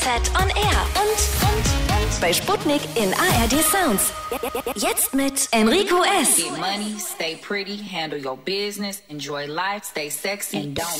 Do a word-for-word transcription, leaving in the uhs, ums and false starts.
Fett on Air und, und, und bei Sputnik in A R D Sounds. Jetzt mit Enrico S. Get money, stay pretty, handle your business, enjoy life, stay sexy, and don't